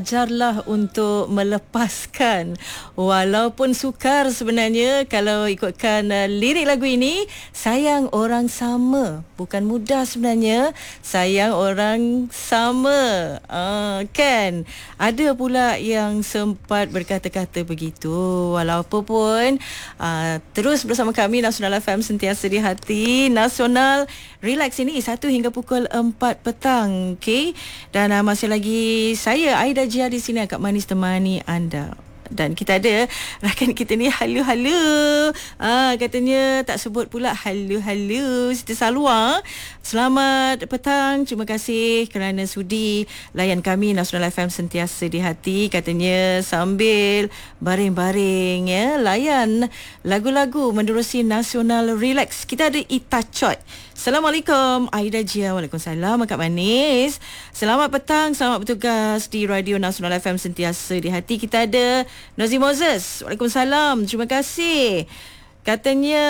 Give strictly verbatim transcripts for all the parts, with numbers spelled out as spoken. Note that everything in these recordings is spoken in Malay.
Ajarlah untuk melepaskan walaupun sukar sebenarnya kalau ikutkan uh, lirik lagu ini. Sayang orang sama, bukan mudah sebenarnya. Sayang orang sama, uh, kan. Ada pula yang sempat berkata-kata begitu. Walaupun pun uh, terus bersama kami Nasional F M sentiasa di hati. Nasional Relax ini satu hingga pukul empat petang, okey. Dan uh, masih lagi saya Aida Jia di sini agak manis temani anda. Dan kita ada rakan kita ni halu-halu. Ah, katanya tak sebut pula halu-halu. Siti Salwa. Selamat petang. Terima kasih kerana sudi layan kami Nasional F M sentiasa di hati. Katanya sambil baring-baring ya, layan lagu-lagu menerusi Nasional Relax. Kita ada Ita Chot. Assalamualaikum Aida Jia. Waalaikumsalam Kak Manis. Selamat petang, selamat bertugas di Radio Nasional F M sentiasa di hati. Kita ada Nozi Moses. Waalaikumsalam. Terima kasih. Katanya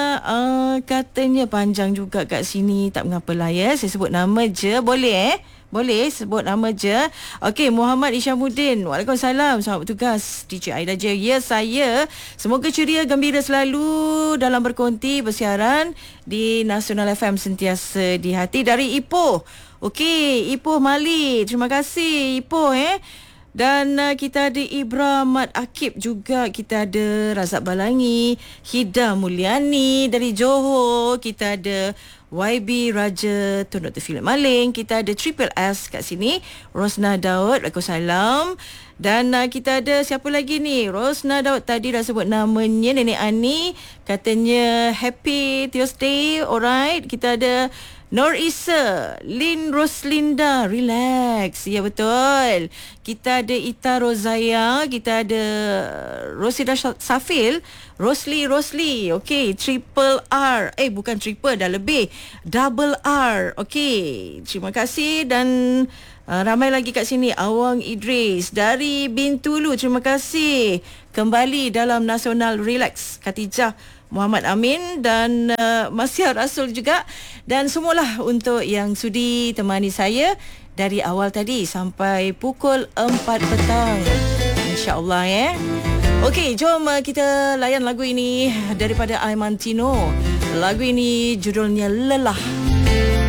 uh, katanya panjang juga kat sini. Tak mengapalah ya. Saya sebut nama je. Boleh eh? Boleh sebut nama je. Okey, Muhammad Isyamuddin. Waalaikumsalam. Selamat bertugas D J Aida je. Ya, saya. Semoga ceria, gembira selalu dalam berkonti, bersiaran di Nasional F M sentiasa di hati. Dari Ipoh. Okey, Ipoh Mali. Terima kasih Ipoh eh. Dan uh, kita ada Ibra Mat Akib juga. Kita ada Razak Balangi, Hida Mulyani dari Johor. Kita ada Y B Raja Tun Doktor Philip Maling. Kita ada Triple S kat sini, Rosna Daud. Waalaikumsalam. Dan uh, kita ada siapa lagi ni? Rosna Daud tadi dah sebut namanya, Nenek Ani. Katanya Happy Tuesday. Alright. Kita ada Nur Isa, Lin Roslinda, relax. Ya betul. Kita ada Ita Rozaya, kita ada Rosida Safil, Rosli Rosli. Okey, triple R. Eh bukan triple, dah lebih. Double R. Okey. Terima kasih dan uh, ramai lagi kat sini. Awang Idris dari Bintulu. Terima kasih. Kembali dalam Nasional Relax. Khatijah Muhammad Amin dan uh, Masya Rasul juga. Dan semualah untuk yang sudi temani saya dari awal tadi sampai pukul empat petang. InsyaAllah ya. Okey, jom uh, kita layan lagu ini daripada Aiman Tino. Lagu ini judulnya Lelah.